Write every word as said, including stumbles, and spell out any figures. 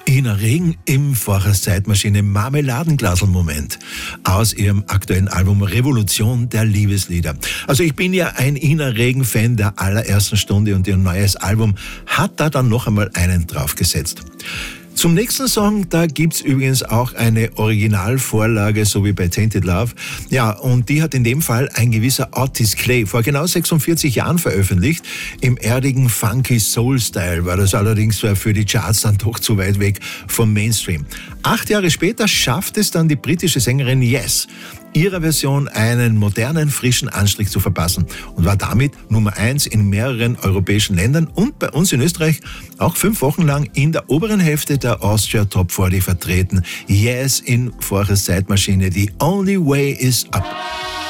Ina Regen im Vorchers Zeitmaschine Marmeladenglasel-Moment aus ihrem aktuellen Album Revolution der Liebeslieder. Also ich bin ja ein Ina Regen-Fan der allerersten Stunde und ihr neues Album hat da dann noch einmal einen draufgesetzt. Zum nächsten Song, da gibt's übrigens auch eine Originalvorlage, so wie bei Tainted Love. Ja, und die hat in dem Fall ein gewisser Otis Clay vor genau sechsundvierzig Jahren veröffentlicht. Im erdigen Funky Soul-Style war das allerdings für die Charts dann doch zu weit weg vom Mainstream. Acht Jahre später schafft es dann die britische Sängerin Yes, ihrer Version einen modernen, frischen Anstrich zu verpassen und war damit Nummer eins in mehreren europäischen Ländern und bei uns in Österreich auch fünf Wochen lang in der oberen Hälfte der Austria Top vierzig vertreten. Yes in Vorchers Zeitmaschine, The Only Way is Up.